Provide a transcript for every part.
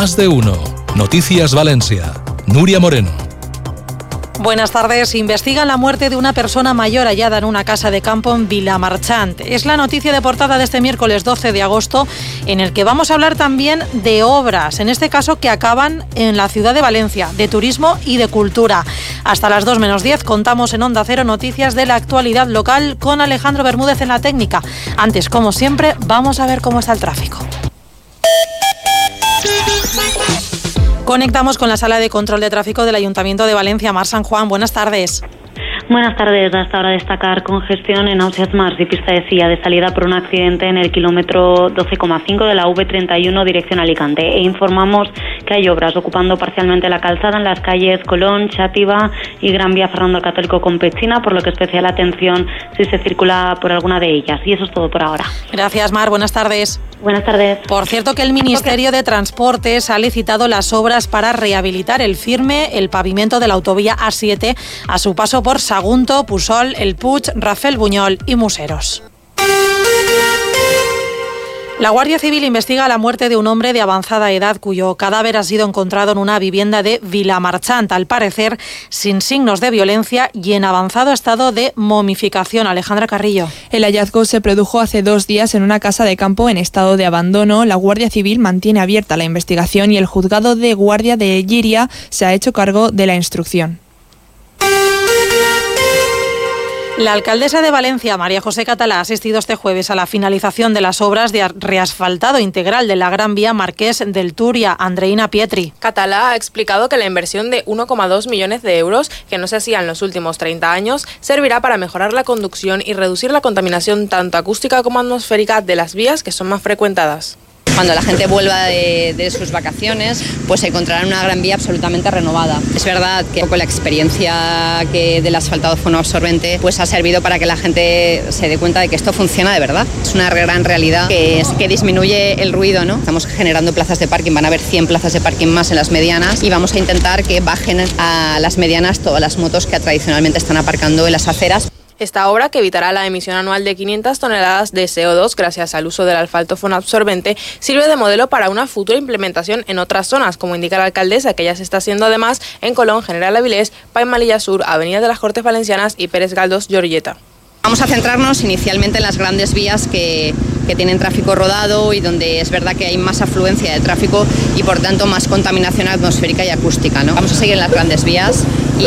Más de uno. Noticias Valencia. Núria Moreno. Buenas tardes. Investigan la muerte de una persona mayor hallada en una casa de campo en Vilamarchant. Es la noticia de portada de este miércoles 12 de agosto, en el que vamos a hablar también de obras, en este caso que acaban en la ciudad de Valencia, de turismo y de cultura. Hasta las 2 menos 10 contamos en Onda Cero noticias de la actualidad local con Alejandro Bermúdez en la técnica. Antes, como siempre, vamos a ver cómo está el tráfico. Conectamos con la sala de control de tráfico del Ayuntamiento de Valencia. Mar San Juan, buenas tardes. Buenas tardes. Hasta ahora destacar congestión en Ausiàs Març y pista de silla de salida por un accidente en el kilómetro 12,5 de la V31 dirección Alicante. E informamos que hay obras ocupando parcialmente la calzada en las calles Colón, Xàtiva y Gran Vía Fernando el Católico con Petxina, por lo que especial atención si se circula por alguna de ellas. Y eso es todo por ahora. Gracias, Mar. Buenas tardes. Buenas tardes. Por cierto, que el Ministerio de Transportes ha licitado las obras para rehabilitar el firme, el pavimento de la autovía A7 a su paso por Sagunto, Pusol, El Puig, Rafelbuñol y Museros. La Guardia Civil investiga la muerte de un hombre de avanzada edad cuyo cadáver ha sido encontrado en una vivienda de Vilamarchant, al parecer sin signos de violencia y en avanzado estado de momificación. Alejandra Carrillo. El hallazgo se produjo hace 2 días en una casa de campo en estado de abandono. La Guardia Civil mantiene abierta la investigación y el juzgado de guardia de Llíria se ha hecho cargo de la instrucción. La alcaldesa de Valencia, María José Catalá, ha asistido este jueves a la finalización de las obras de reasfaltado integral de la Gran Vía Marqués del Túria. Andreina Pietri. Catalá ha explicado que la inversión de 1,2 millones de euros, que no se hacía en los últimos 30 años, servirá para mejorar la conducción y reducir la contaminación tanto acústica como atmosférica de las vías que son más frecuentadas. Cuando la gente vuelva de sus vacaciones, pues se encontrará una Gran Vía absolutamente renovada. Es verdad que la experiencia del asfaltado fonoabsorbente pues ha servido para que la gente se dé cuenta de que esto funciona de verdad. Es una gran realidad que disminuye el ruido, ¿no? Estamos generando plazas de parking, van a haber 100 plazas de parking más en las medianas y vamos a intentar que bajen a las medianas todas las motos que tradicionalmente están aparcando en las aceras. Esta obra, que evitará la emisión anual de 500 toneladas de CO2 gracias al uso del asfalto fonoabsorbente, sirve de modelo para una futura implementación en otras zonas, como indica la alcaldesa, que ya se está haciendo además en Colón, General Avilés, Paimalilla Sur, Avenida de las Cortes Valencianas y Pérez Galdós, Llorelleta. Vamos a centrarnos inicialmente en las grandes vías que tienen tráfico rodado y donde es verdad que hay más afluencia de tráfico y por tanto más contaminación atmosférica y acústica, ¿no? Vamos a seguir en las grandes vías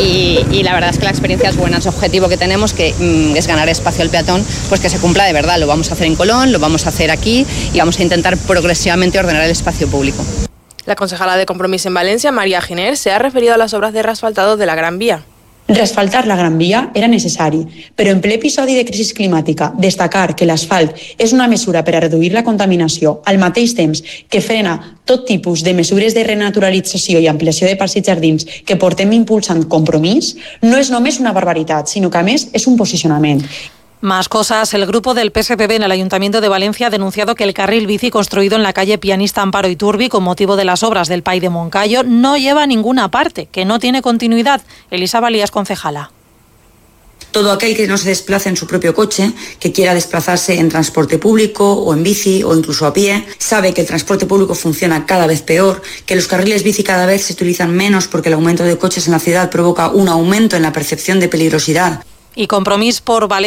y la verdad es que la experiencia es buena. Ese objetivo que tenemos, que es ganar espacio al peatón, pues que se cumpla de verdad. Lo vamos a hacer en Colón, lo vamos a hacer aquí y vamos a intentar progresivamente ordenar el espacio público. La concejala de Compromís en Valencia, María Giner, se ha referido a las obras de reasfaltado de la Gran Vía. Reasfaltar la Gran Via era necessari, però en ple episodi de crisi climàtica destacar que l'asfalt és una mesura per a reduir la contaminació al mateix temps que frena tot tipus de mesures de renaturalització i ampliació de parcs i jardins que portem impulsant Compromís no és només una barbaritat, sinó que a més és un posicionament. Más cosas. El grupo del PSPB en el Ayuntamiento de Valencia ha denunciado que el carril bici construido en la calle Pianista Amparo Iturbi con motivo de las obras del PAI de Moncayo no lleva a ninguna parte, que no tiene continuidad. Elisa Valías, concejala. Todo aquel que no se desplace en su propio coche, que quiera desplazarse en transporte público o en bici o incluso a pie, sabe que el transporte público funciona cada vez peor, que los carriles bici cada vez se utilizan menos porque el aumento de coches en la ciudad provoca un aumento en la percepción de peligrosidad. Y Compromís por Valencia